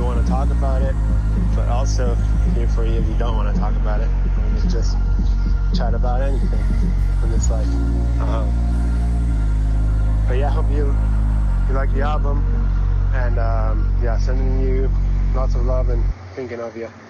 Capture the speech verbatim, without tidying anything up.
want to talk about it, but also here for you if you don't want to talk about it. We can just chat about anything in this life. Um, but yeah, I hope you you like the album, and um, yeah, sending you lots of love and thinking of you.